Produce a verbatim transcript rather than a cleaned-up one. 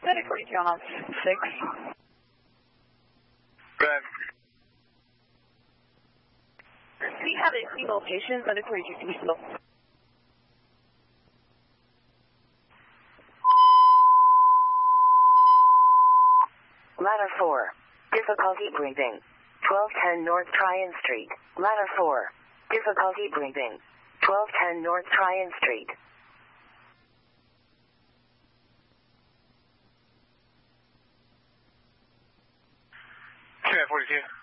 Medic forty-two on six. Good. We have a single patient, Medic forty-two can be still. Ladder four. Difficulty breathing. twelve ten North Tryon Street. Ladder four. Difficulty breathing. twelve ten North Tryon Street. Two forty-two.